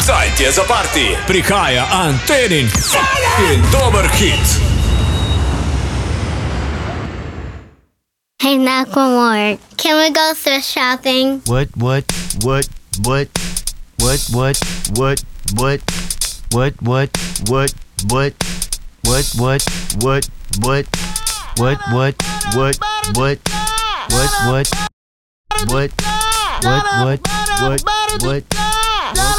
Сальтеза Парти, Прихая Антенин и Добр Хит. Hey, Macklemore, can we go thrift shopping? What? What?